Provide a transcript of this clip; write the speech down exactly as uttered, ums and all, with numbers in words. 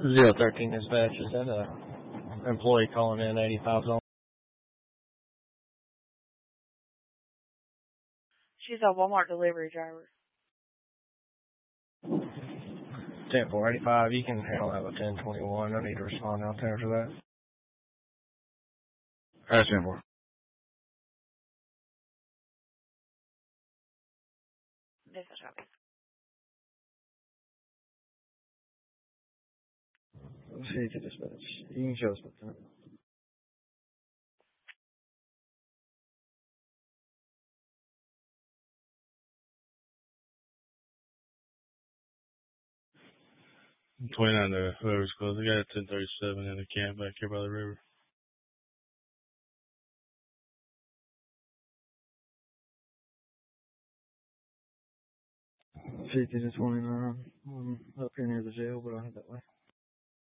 Zero thirteen dispatch. Is that a employee calling in eighty-five zone? She's a Walmart delivery driver. ten four eighty-five. You can handle that with ten twenty-one. I need to respond out there for that. Alright, ten four. This is Travis. Let's see to dispatch. You can show us what's up. twenty-nine to whoever's close. I got a ten thirty-seven in the camp back here by the river. fifty to twenty-nine. I'm up here near the jail, but I'll head that way.